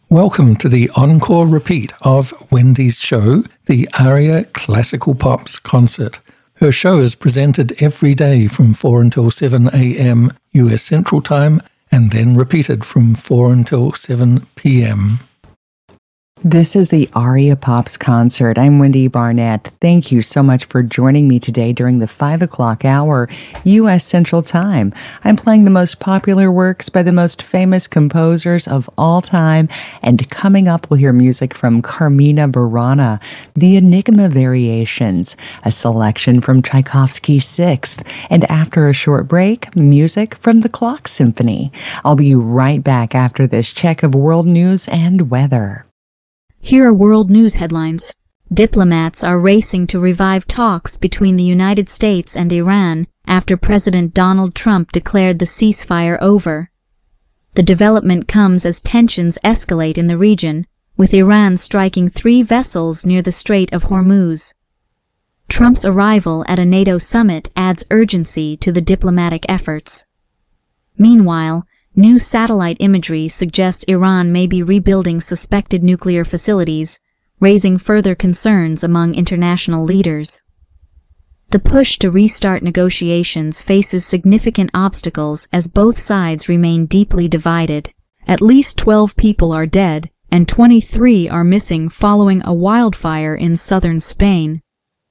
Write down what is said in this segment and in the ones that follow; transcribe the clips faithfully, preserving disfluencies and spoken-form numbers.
Welcome to the encore repeat of Wendy's show, the Aria Classical Pops Concert. Her show is presented every day from four until seven a.m. U S Central Time and then repeated from four until seven p.m. This is the Aria Pops Concert. I'm Wendy Barnett. Thank you so much for joining me today during the five o'clock hour U S Central Time. I'm playing the most popular works by the most famous composers of all time, and coming up we'll hear music from Carmina Burana, the Enigma Variations, a selection from Tchaikovsky's Sixth, and after a short break, music from the Clock Symphony. I'll be right back after this check of world news and weather. Here are world news headlines. Diplomats are racing to revive talks between the United States and Iran after President Donald Trump declared the ceasefire over. The development comes as tensions escalate in the region, with Iran striking three vessels near the Strait of Hormuz. Trump's arrival at a NATO summit adds urgency to the diplomatic efforts. Meanwhile, new satellite imagery suggests Iran may be rebuilding suspected nuclear facilities, raising further concerns among international leaders. The push to restart negotiations faces significant obstacles as both sides remain deeply divided. At least twelve people are dead, and twenty-three are missing following a wildfire in southern Spain.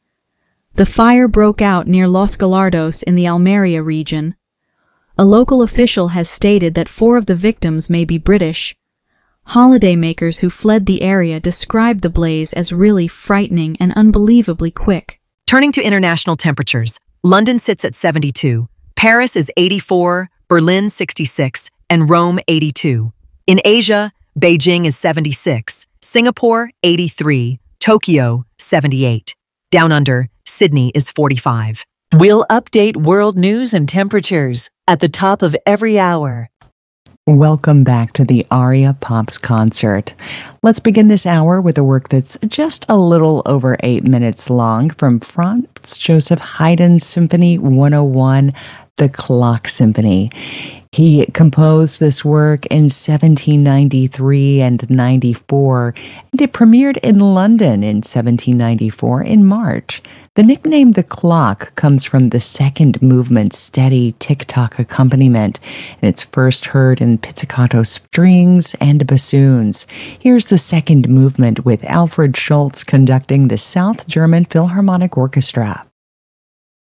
The fire broke out near Los Gallardos in the Almeria region. A local official has stated that four of the victims may be British. Holidaymakers who fled the area described the blaze as really frightening and unbelievably quick. Turning to international temperatures, London sits at seventy-two, Paris is eighty-four, Berlin sixty-six, and Rome eighty-two. In Asia, Beijing is seventy-six, Singapore eighty-three, Tokyo seventy-eight. Down under, Sydney is forty-five. We'll update world news and temperatures at the top of every hour. Welcome back to the Aria Pops Concert. Let's begin this hour with a work that's just a little over eight minutes long from Franz Joseph Haydn's Symphony one oh one, The Clock Symphony. He composed this work in seventeen ninety-three and ninety-four, and it premiered in London in seventeen ninety-four in March. The nickname The Clock comes from the second movement's steady tick-tock accompaniment, and it's first heard in pizzicato strings and bassoons. Here's the second movement with Alfred Schultz conducting the South German Philharmonic Orchestra.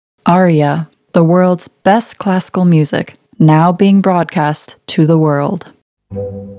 Aria, the world's best classical music, now being broadcast to the world.